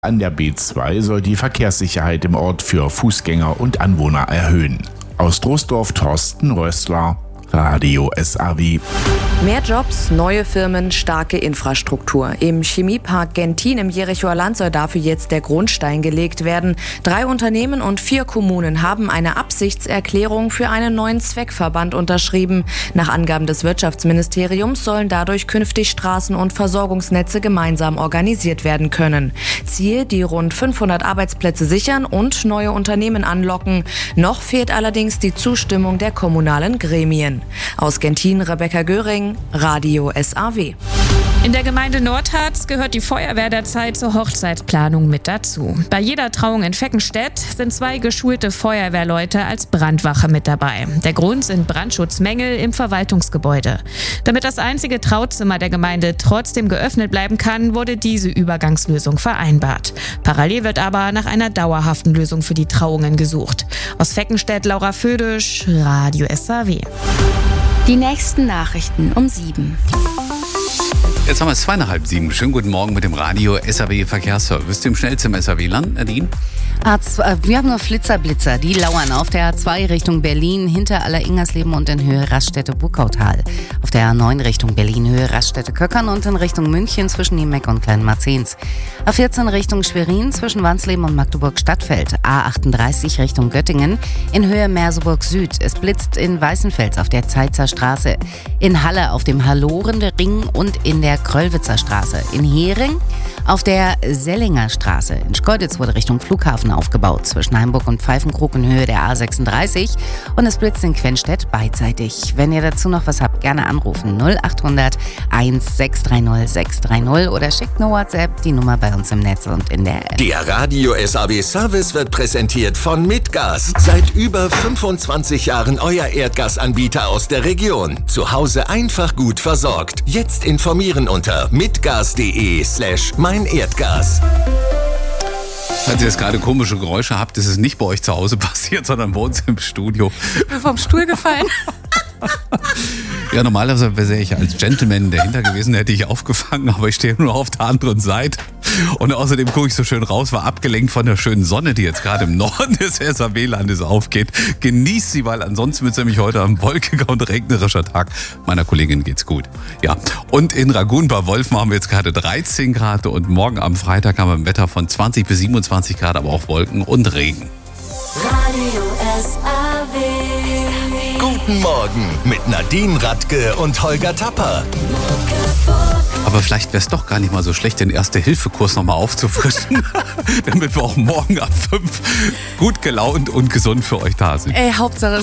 An der B2 soll die Verkehrssicherheit im Ort für Fußgänger und Anwohner erhöhen. Aus Troisdorf Thorsten Rössler, Radio SAW. Mehr Jobs, neue Firmen, starke Infrastruktur. Im Chemiepark Gentin im Jerichoer Land soll dafür jetzt der Grundstein gelegt werden. 3 Unternehmen und 4 Kommunen haben eine Absichtserklärung für einen neuen Zweckverband unterschrieben. Nach Angaben des Wirtschaftsministeriums sollen dadurch künftig Straßen- und Versorgungsnetze gemeinsam organisiert werden können. Ziel, die rund 500 Arbeitsplätze sichern und neue Unternehmen anlocken. Noch fehlt allerdings die Zustimmung der kommunalen Gremien. Aus Gentin, Rebecca Göring, Radio SAW. In der Gemeinde Nordharz gehört die Feuerwehr derzeit zur Hochzeitsplanung mit dazu. Bei jeder Trauung in Feckenstedt sind 2 geschulte Feuerwehrleute als Brandwache mit dabei. Der Grund sind Brandschutzmängel im Verwaltungsgebäude. Damit das einzige Trauzimmer der Gemeinde trotzdem geöffnet bleiben kann, wurde diese Übergangslösung vereinbart. Parallel wird aber nach einer dauerhaften Lösung für die Trauungen gesucht. Aus Feckenstedt, Laura Födisch, Radio SAW. Die nächsten Nachrichten um 7. Jetzt haben wir es 6:30. Schönen guten Morgen mit dem Radio SAW Verkehrsservice, dem schnellsten SAW-Land. Nadine? Wir haben nur Flitzer-Blitzer, die lauern auf der A2 Richtung Berlin, hinter Aller-Ingersleben und in Höhe Raststätte-Burgautal. Auf der A9 Richtung Berlin, Höhe Raststätte-Köckern und in Richtung München zwischen Niemeck und Kleinmarzens. A14 Richtung Schwerin zwischen Wansleben und Magdeburg-Stadtfeld. A38 Richtung Göttingen in Höhe Merseburg Süd. Es blitzt in Weißenfels auf der Zeitzer Straße, in Halle auf dem Hallorenring und in der Kröllwitzer Straße. In Hering auf der Sellinger Straße. In Schkeuditz wurde Richtung Flughafen aufgebaut, zwischen Heimburg und Pfeifenkrug in Höhe der A36 und es blitzt in Quenstedt beidseitig. Wenn ihr dazu noch was habt, gerne anrufen 0800 1630 630 oder schickt eine WhatsApp, die Nummer bei uns im Netz und in der App. Der Radio SAW Service wird präsentiert von Midgas. Seit über 25 Jahren euer Erdgasanbieter aus der Region. Zu Hause einfach gut versorgt. Jetzt informieren unter midgas.de/meinerdgas. Falls ihr jetzt gerade komische Geräusche habt, ist es nicht bei euch zu Hause passiert, sondern bei uns im Studio. Ich bin vom Stuhl gefallen. Ja, normalerweise wäre ich als Gentleman dahinter gewesen, hätte ich aufgefangen, aber ich stehe nur auf der anderen Seite. Und außerdem gucke ich so schön raus, war abgelenkt von der schönen Sonne, die jetzt gerade im Norden des SAW-Landes aufgeht. Genießt sie, weil ansonsten wird es nämlich heute ein wolkiger und regnerischer Tag. Meiner Kollegin geht's gut. Ja, und in Ragun bei Wolfen haben wir jetzt gerade 13 Grad und morgen am Freitag haben wir ein Wetter von 20 bis 27 Grad, aber auch Wolken und Regen. Radio SAW. Guten Morgen mit Nadine Radke und Holger Tapper. Aber vielleicht wäre es doch gar nicht mal so schlecht, den Erste-Hilfe-Kurs nochmal aufzufrischen, damit wir auch morgen ab 5 gut gelaunt und gesund für euch da sind. Hauptsache